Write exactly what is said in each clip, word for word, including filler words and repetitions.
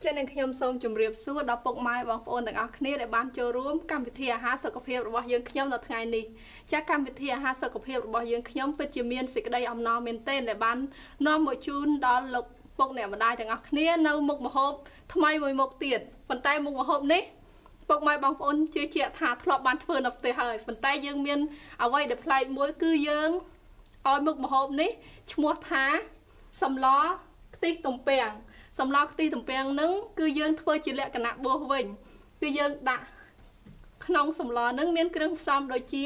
Cho nên khi xong chùm riệp xua đó bốc mai bằng ônទាំងអស់គ្នាដែលបានចូលរួមកម្មវិធីអាហារសុខភាពរបស់យើងខ្ញុំនៅថ្ងៃនេះចាកម្មវិធីអាហារសុខភាពរបស់យើងខ្ញុំពិតជាមានសេចក្តីអំណរមែនទែនដែលបាននាំមកជូនដល់លោកពុកអ្នកម្ដាយទាំងអស់គ្នានៅមុខម្ហូបថ្មីមួយមុខទៀតប៉ុន្តែមុខម្ហូបនេះពុកម៉ែបងប្អូនជឿជាក់ថាធ្លាប់បានធ្វើនៅផ្ទះហើយប៉ុន្តែយើងមានអ្វីដែលប្លែកមួយគឺយើងឲ្យមុខម្ហូបនេះឈ្មោះថាសម្លខ្ទិះទំពាំងសម្លខ្ទិះទំពាំងនឹងគឺយើងធ្វើជាលក្ខណៈបួសវិញគឺយើងដាក់ក្នុងសម្លនឹងមានគ្រឿងផ្សំដូចជា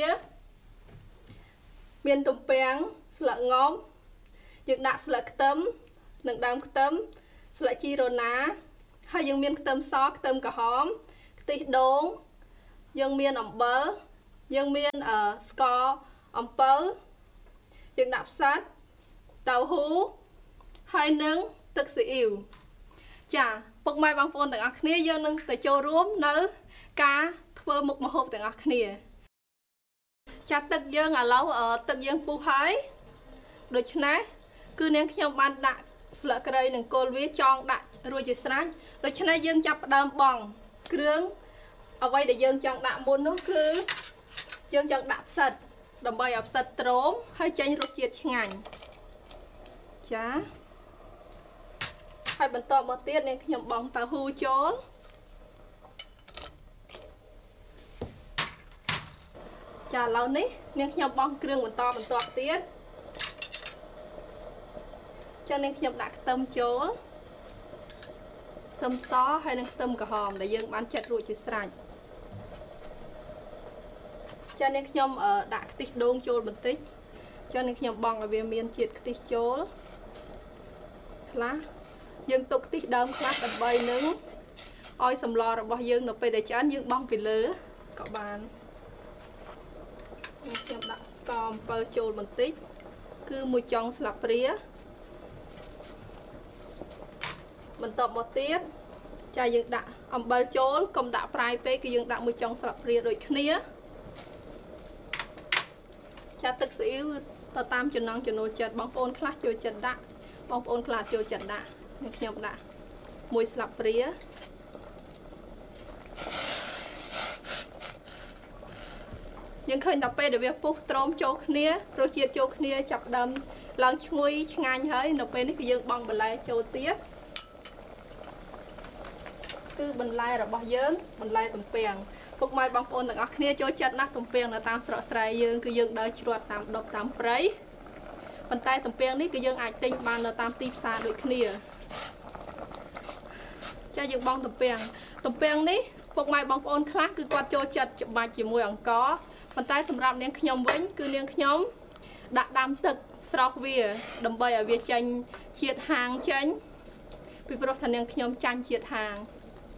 មានទំពាំងស្លឹកងំយើងដាក់ស្លឹកខ្ទឹមនិងដើមខ្ទឹមស្លឹកជីរណាហើយយើងមានខ្ទឹមសខ្ទឹមក្រហមខ្ទិះដូងយើងមានអំបិលយើងមានអឺស្ករអំពៅយើងដាក់ផ្សិតតៅហ៊ូហើយនឹងទឹកស៊ីអ៊ីវចាពុកម៉ែបងប្អូនទាំងអស់គ្នាយើងនឹងទៅចូលរួមនៅការធ្វើមុខម្ហូបទាំងអស់គ្នាចាទឹកយើងឥឡូវទឹកយើងពុះហើយដូច្នេះគឺនាងខ្ញុំបានដាក់ស្លឹកគ្រៃនិងគល់វាចងដាក់រួចជាស្រេចដូច្នេះយើងចាប់ផ្ដើមបង់គ្រឿងអ្វីដែលយើងចង់ដាក់មុននោះគឺយើងចង់ដាក់ផ្សិតដើម្បីឲ្យផ្សិតទ្រមហើយចេញរសជាតិឆ្ងាញ់ចាហើយបន្តមកទៀតនាងខ្ញុំបង់តៅហ៊ូចូលចាឥឡូវនេះនាងខ្ញុំបង់គ្រឿងបន្តបន្តទៀតចឹងនាងខ្ញុំដាក់ខ្ទឹមចូលខ្ទឹមសហើយនិងខ្ទឹមក្រហមដែលយើងបានចិតរួចជាស្រេចចានាងខ្ញុំដាក់ខ្ទិះដូងចូលបន្តិចចឹងនាងខ្ញុំបង់ឲ្យវាមានជាតិខ្ទិះចូលខ្លះយើងទុកខ្ទិះដើមខ្លះដើម្បីនឹងឲ្យសម្លរបស់យើងនៅពេលដែលឆ្អិនយើងបង់ពីលើក៏បានខ្ញុំដាក់ស្ករអំពៅចូលបន្តិចគឺមួយចុងស្លាបព្រាបន្តមកទៀតចាយើងដាក់អំបិលចូលកុំដាក់ប្រៃពេកគឺយើងដាក់មួយចុងស្លាបព្រាដូចគ្នាចាទឹកស៊ីអ៊ីវទៅតាមចំណង់ចំណូលចិត្តបងប្អូនខ្លះចូលចិត្តដាក់បងប្អូនខ្លះចូលចិត្តដាក់ខ្ញុំដាក់មួយស្លាបព្រាយើងឃើញដល់ពេលដែលវាពុះទ្រមចូលគ្នារសជាតិចូលគ្នាចាប់ដើមឡើងឈ្ងុយឆ្ងាញ់ហើយនៅពេលនេះគឺយើងបង់បន្លែចូលទៀតគឺបន្លែរបស់យើងបន្លែទំពាំងពុកម៉ែបងប្អូនទាំងអស់គ្នាចូលចិត្តណាស់ទំពាំងនៅតាមស្រុកស្រែយើងគឺយើងដើរជ្រត់តាមដប់តាមព្រៃប៉ុន្តែទំពាំងនេះគឺយើងអាចទិញបាននៅតាមទីផ្សារដូចគ្នាចាយើងបង់ទំពាំងទំពាំងនេះពុកម៉ែបងប្អូនខ្លះគឺគាត់ចូលចិត្តច្បាច់ជាមួយអង្ករប៉ុន្តែសម្រាប់នាងខ្ញុំវិញគឺនាងខ្ញុំដាក់ដាំទឹកស្រោះវាដើម្បីឲ្យវាចេញជាតិហាងចេញពីព្រោះថានាងខ្ញុំចាញ់ជាតិហាង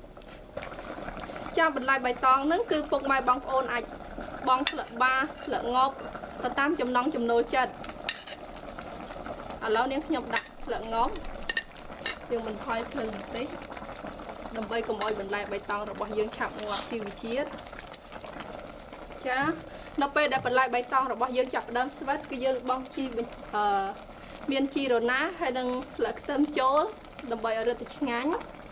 ចាបន្លែបៃតងហ្នឹងគឺពុកម៉ែបងប្អូនអាចបង់ស្លឹកបាស្លឹកងប់ទៅតាមចំណង់ចំណូលចិត្តឥឡូវនាងខ្ញុំដាក់ស្លឹកងប់យើងបន្ថយភ្លើងបន្តិចដើម្បីកុំឲ្យបន្លែបៃតងរបស់យើងឆាប់ងាប់ជីវជាតិចានៅពេលដែលបន្លែបៃតងរបស់យើងចាប់ផ្ដើមស្វិតគឺយើងបង់ជីអឺមានជីរណាហើយនឹងស្លឹកខ្ទឹមចូលដើម្បីឲ្យរឹតតែឆ្ងាញ់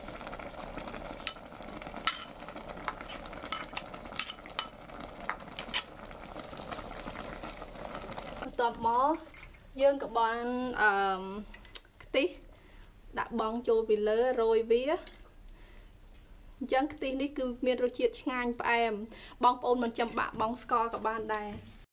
បន្ទាប់មកយើងក៏បានអឺខ្ទិះដាក់បង់ចូលពីលើរោយវាអញ្ចឹងខ្ទិះនេះគឺមានរសជាតិឆ្ងាញ់ផ្អែមបងប្អូនមិនចាំបាក់បង់ស្ករក៏បានដែរ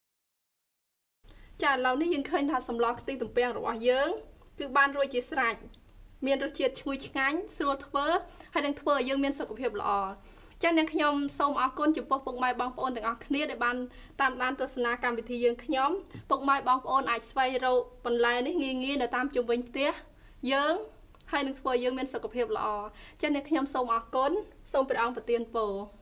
ចាឥឡូវនេះយើងឃើញថាសម្លខ្ទិះទំពាំងរបស់យើងគឺបានរួចជាស្រេចមានរសជាតិឈ្ងុយឆ្ងាញ់ស្រួលធ្វើហើយនឹងធ្វើឲ្យយើងមានសុខភាពល្អចឹងអ្នកខ្ញុំសូមអរគុណចំពោះពុកម៉ែបងប្អូនទាំងអស់គ្នាដែលបានតាមដានទស្សនាកម្មវិធីយើងខ្ញុំពុកម៉ែបងប្អូនអាចស្វែងរកបន្លែនេះងាយៗនៅតាមជុំវិញផ្ទះយើងហើយនឹងធ្វើឲ្យយើងមានសុខភាពល្អចឹងអ្នកខ្ញុំសូមអរគុណសូមព្រះអង្គប្រទានពរ